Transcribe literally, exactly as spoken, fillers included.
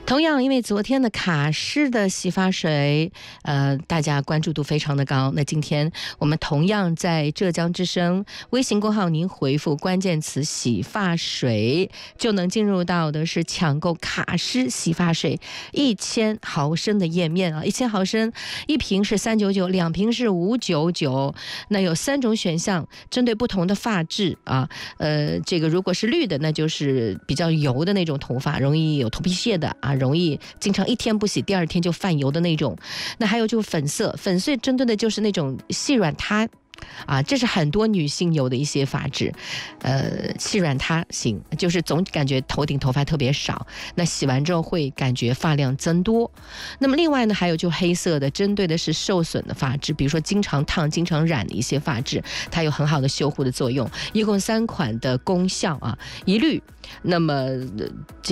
同样，因为昨天的卡诗的洗发水，呃，大家关注度非常的高。那今天我们同样在浙江之声微信公号，您回复关键词洗发水，就能进入到的是抢购卡诗洗发水一千毫升的页面啊，一千毫升一瓶是三九九，两瓶是五九九。那有三种选项，针对不同的发质啊，呃，这个如果是绿的，那就是比较油的那种头发，容易有头皮屑的啊。容易经常一天不洗，第二天就泛油的那种。那还有就是粉色，粉色针对的就是那种细软塌啊，这是很多女性有的一些发质，呃，细软塌型，就是总感觉头顶头发特别少，那洗完之后会感觉发量增多。那么另外呢，还有就黑色的，针对的是受损的发质，比如说经常烫、经常染的一些发质，它有很好的修护的作用。一共三款的功效啊，一律。那么